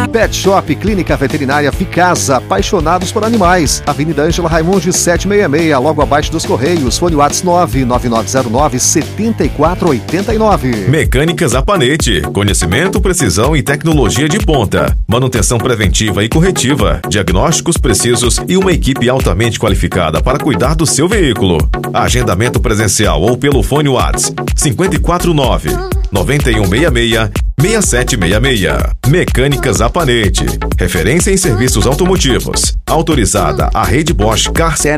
Pet Shop Clínica Veterinária Ficasa, apaixonados por animais. Avenida Ângela Raimundi 766, logo abaixo dos Correios. Fone WhatsApp 99909-7489. Mecânicas Apanete, conhecimento, precisão e tecnologia de ponta. Manutenção preventiva e corretiva, diagnósticos precisos e uma equipe altamente qualificada para cuidar do seu veículo. Agendamento presencial ou pelo fone WhatsApp 549-9166-6766. Mecânicas Apanete, referência em serviços automotivos. Autorizada a Rede Bosch Car Service.